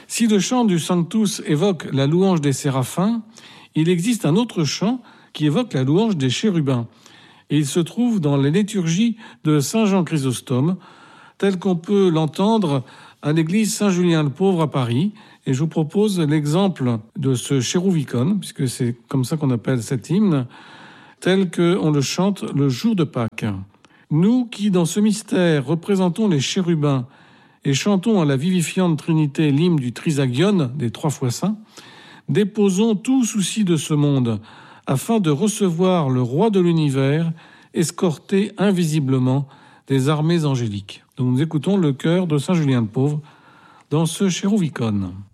Si le chant du Sanctus évoque la louange des séraphins, il existe un autre chant qui évoque la louange des chérubins. Et il se trouve dans les liturgies de Saint Jean Chrysostome, tel qu'on peut l'entendre à l'église Saint-Julien-le-Pauvre à Paris. Et je vous propose l'exemple de ce Cheruvicon, puisque c'est comme ça qu'on appelle cet hymne, tel qu'on le chante le jour de Pâques. Nous qui, dans ce mystère, représentons les chérubins et chantons à la vivifiante Trinité l'hymne du Trisagion, des 3 fois saints, déposons tout souci de ce monde afin de recevoir le roi de l'univers, escorté invisiblement des armées angéliques. Donc nous écoutons le chœur de Saint Julien le Pauvre dans ce Cheruvicon.